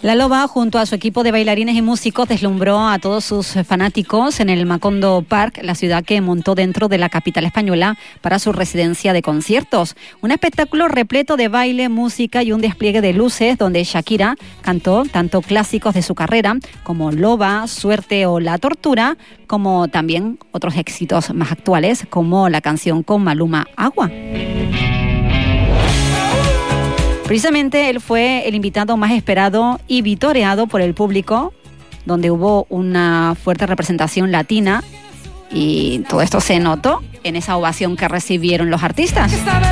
La Loba, junto a su equipo de bailarines y músicos, deslumbró a todos sus fanáticos en el Macondo Park, la ciudad que montó dentro de la capital española para su residencia de conciertos. Un espectáculo repleto de baile, música y un despliegue de luces donde Shakira cantó tanto clásicos de su carrera como Loba, Suerte o La Tortura, como también otros éxitos más actuales como la canción con Maluma, Agua. Precisamente él fue el invitado más esperado y vitoreado por el público, donde hubo una fuerte representación latina y todo esto se notó en esa ovación que recibieron los artistas.